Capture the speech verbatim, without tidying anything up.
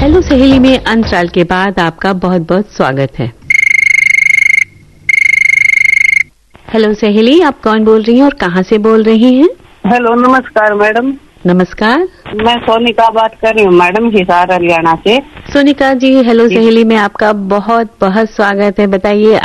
Hello सहेली में अंतराल के बाद आपका बहुत बहुत स्वागत है। हेलो सहेली, आप कौन बोल रही हैं और कहाँ से बोल रही हैं? हेलो, नमस्कार मैडम। नमस्कार, मैं सोनिका बात कर रही हूँ मैडम, हिसार हरियाणा से। सोनिका जी, हेलो सहेली में आपका बहुत बहुत स्वागत है। बताइए